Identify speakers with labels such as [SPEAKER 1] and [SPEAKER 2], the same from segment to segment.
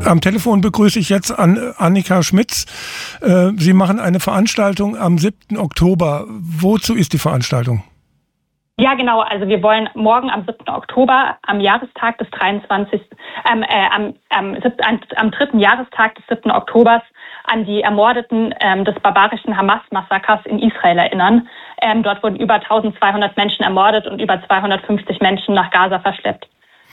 [SPEAKER 1] Am Telefon begrüße ich jetzt Annika Schmitz. Sie machen eine Veranstaltung am 7. Oktober. Wozu ist die Veranstaltung?
[SPEAKER 2] Ja, genau. Also wir wollen morgen am 7. Oktober, am Jahrestag des 23. Am 3. Jahrestag des 7. Oktobers an die Ermordeten des barbarischen Hamas-Massakers in Israel erinnern. Dort wurden über 1200 Menschen ermordet und über 250 Menschen nach Gaza verschleppt.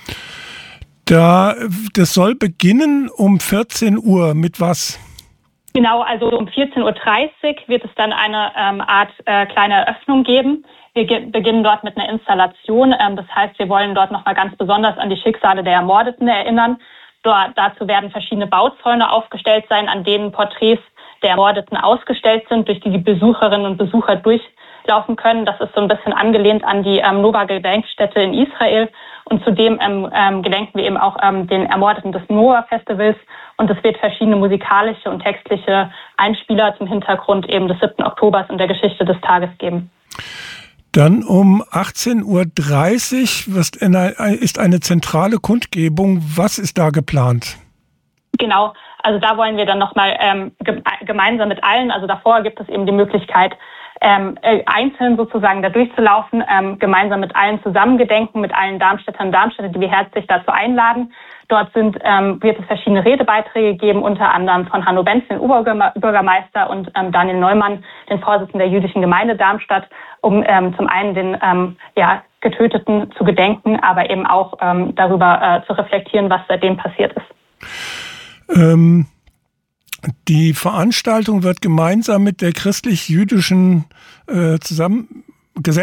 [SPEAKER 1] Das soll beginnen um 14 Uhr. Mit was?
[SPEAKER 2] Genau, also um 14.30 Uhr wird es dann eine Art kleine Eröffnung geben. Wir beginnen dort mit einer Installation. Das heißt, wir wollen dort nochmal ganz besonders an die Schicksale der Ermordeten erinnern. Dazu werden verschiedene Bauzäune aufgestellt sein, an denen Porträts der Ermordeten ausgestellt sind, durch die die Besucherinnen und Besucher durchlaufen können. Das ist so ein bisschen angelehnt an die Nova-Gedenkstätte in Israel. Und zudem gedenken wir eben auch den Ermordeten des Noah-Festivals. Und es wird verschiedene musikalische und textliche Einspieler zum Hintergrund eben des 7. Oktobers und der Geschichte des Tages geben.
[SPEAKER 1] Dann um 18.30 Uhr ist eine zentrale Kundgebung. Was ist da geplant?
[SPEAKER 2] Genau, also da wollen wir dann nochmal gemeinsam mit allen, also davor gibt es eben die Möglichkeit, einzeln sozusagen da durchzulaufen, gemeinsam mit allen zusammen gedenken, mit allen Darmstädtern und Darmstädter, die wir herzlich dazu einladen. Dort wird es verschiedene Redebeiträge geben, unter anderem von Hanno Benz, den Oberbürgermeister, und Daniel Neumann, den Vorsitzenden der jüdischen Gemeinde Darmstadt, um zum einen den Getöteten zu gedenken, aber eben auch darüber zu reflektieren, was seitdem passiert ist.
[SPEAKER 1] Die Veranstaltung wird gemeinsam mit der christlich-jüdischen